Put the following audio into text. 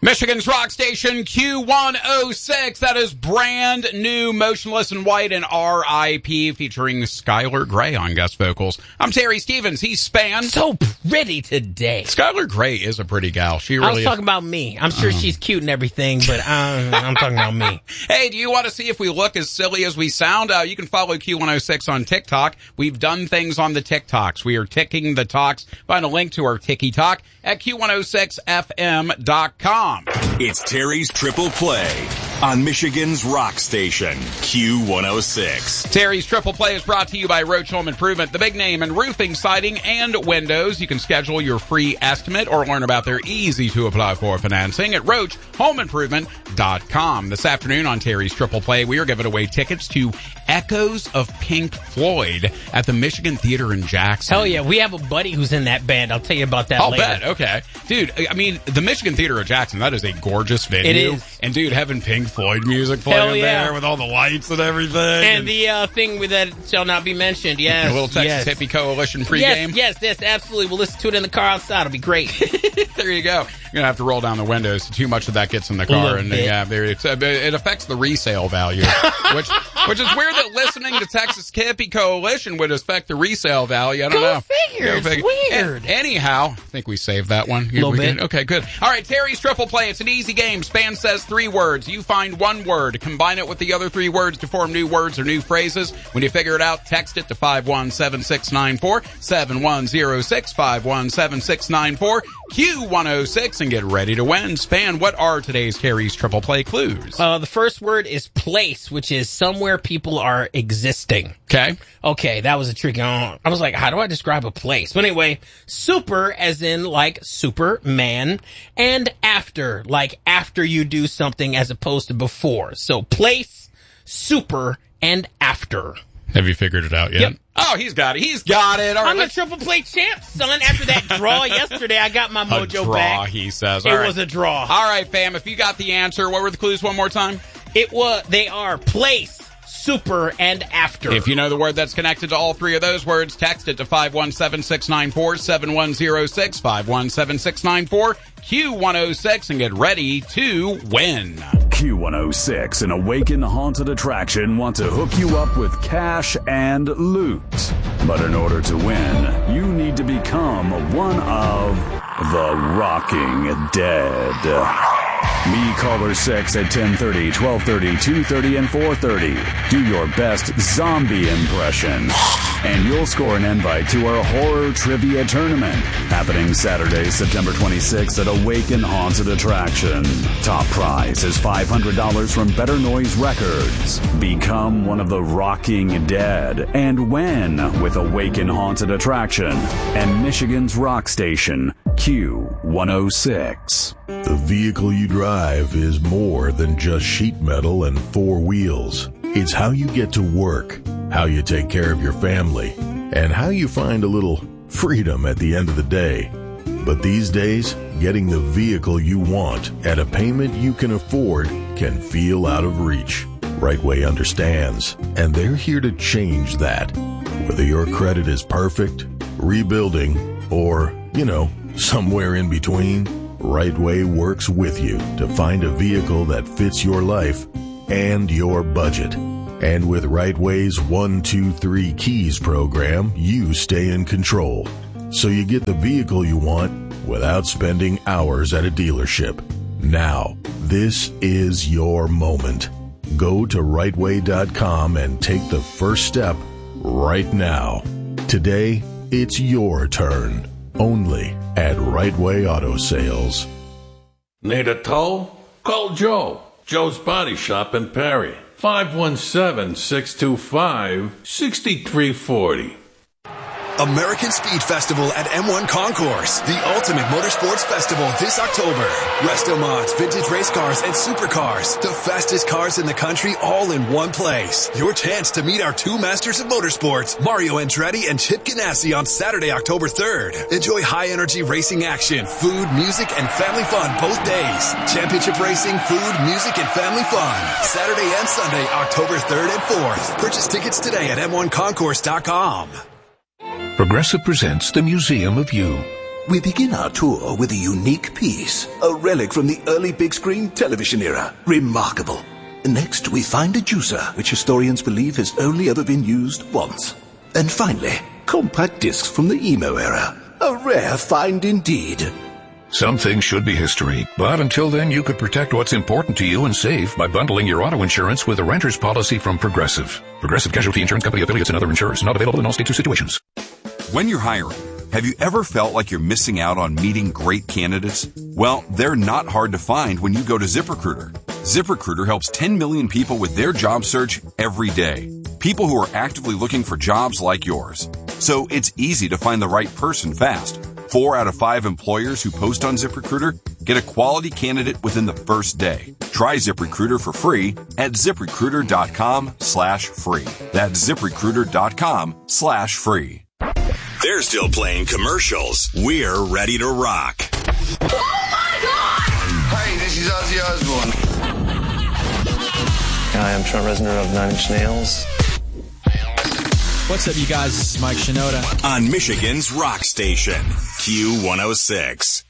Michigan's rock station, Q106. That is brand new Motionless in White and R.I.P. featuring Skylar Grey on guest vocals. I'm Terry Stevens. He's Span. So pretty today. Skylar Grey is a pretty gal. She really I was talking about me. I'm sure she's cute and everything, but I'm talking about me. Hey, do you want to see if we look as silly as we sound? You can follow Q106 on TikTok. We've done things on the TikToks. We are ticking the talks. Find a link to our Tiki Talk at Q106FM.com. It's Terry's Triple Play on Michigan's rock station, Q106. Terry's Triple Play is brought to you by Roach Home Improvement, the big name in roofing, siding, and windows. You can schedule your free estimate or learn about their easy-to-apply-for financing at RoachHomeImprovement.com. This afternoon on Terry's Triple Play, we are giving away tickets to Echoes of Pink Floyd at the Michigan Theater in Jackson. Hell yeah, we have a buddy who's in that band. I'll tell you about that later. I'll bet, okay. Dude, I mean, the Michigan Theater of Jackson, that is a gorgeous venue. It is. And dude, having Pink Floyd music playing there with all the lights and everything. And the thing with that shall not be mentioned, yes. A little Texas Hippie Coalition pregame. Yes, absolutely. We'll listen to it in the car outside. It'll be great. There you go. You're going to have to roll down the windows. Too much of that gets in the car. And it affects the resale value, which is weird that listening to Texas Hippie Coalition would affect the resale value. I don't know. Figure. It's weird. Anyhow, I think we saved that one. A little bit. Okay, good. All right, Terry's Triple Play. It's an easy game. Span says 3 words. You find one word. Combine it with the other 3 words to form new words or new phrases. When you figure it out, text it to 517-694, 7106, 517-694, Q106, and get ready to win. Span, what are today's Terry's Triple Play clues? The first word is place, which is somewhere people are existing. Okay, that was a tricky one. I was like, how do I describe a place? But anyway, super as in like Superman, and after, like after you do something as opposed to before. So place, super, and after. Have you figured it out yet? Yep. Oh, he's got it. All right, I'm a Triple Play champ, son. After that draw yesterday, I got my mojo back. He says. It was a draw. All right, fam, if you got the answer, what were the clues one more time? They are place, super, and after. If you know the word that's connected to all 3 of those words, text it to 517-694-7106, 517-694, Q106, and get ready to win. Q106, an Awaken Haunted Attraction, want to hook you up with cash and loot. But in order to win, you need to become one of the Rocking Dead. Me, caller 6 at 10:30, 12:30, 2:30, and 4:30. Do your best zombie impression. And you'll score an invite to our horror trivia tournament, happening Saturday, September 26th at Awaken Haunted Attraction. Top prize is $500 from Better Noise Records. Become one of the Rocking Dead and win with Awaken Haunted Attraction and Michigan's rock station, Q106. The vehicle you drive is more than just sheet metal and 4 wheels. It's how you get to work, how you take care of your family, and how you find a little freedom at the end of the day. But these days, getting the vehicle you want at a payment you can afford can feel out of reach. Rightway understands, and they're here to change that. Whether your credit is perfect, rebuilding, or, somewhere in between, Rightway works with you to find a vehicle that fits your life and your budget. And with Rightway's 1, 2, 3 Keys program, you stay in control. So you get the vehicle you want without spending hours at a dealership. Now, this is your moment. Go to rightway.com and take the first step right now. Today, it's your turn. Only at Rightway Auto Sales. Need a tow? Call Joe. Joe's Body Shop in Perry. 517-625-6340. American Speed Festival at M1 Concourse, the ultimate motorsports festival this October. Resto mods, vintage race cars, and supercars. The fastest cars in the country all in one place. Your chance to meet our 2 masters of motorsports, Mario Andretti and Chip Ganassi, on Saturday, October 3rd. Enjoy high-energy racing action, food, music, and family fun both days. Championship racing, food, music, and family fun. Saturday and Sunday, October 3rd and 4th. Purchase tickets today at M1Concourse.com. Progressive presents the Museum of You. We begin our tour with a unique piece, a relic from the early big screen television era. Remarkable. Next, we find a juicer, which historians believe has only ever been used once. And finally, compact discs from the emo era. A rare find indeed. Some things should be history, but until then you could protect what's important to you and save by bundling your auto insurance with a renter's policy from Progressive. Progressive Casualty Insurance Company affiliates and other insurers. Not available in all states or situations. When you're hiring, have you ever felt like you're missing out on meeting great candidates? Well, they're not hard to find when you go to ZipRecruiter. ZipRecruiter helps 10 million people with their job search every day. People who are actively looking for jobs like yours. So it's easy to find the right person fast. 4 out of 5 employers who post on ZipRecruiter get a quality candidate within the first day. Try ZipRecruiter for free at ZipRecruiter.com/free. That's ZipRecruiter.com/free. They're still playing commercials. We're ready to rock. Oh my God! Hi, this is Ozzy Osbourne. Hi, I'm Trent Reznor of Nine Inch Nails. What's up, you guys? This is Mike Shinoda. On Michigan's Rock Station, Q106.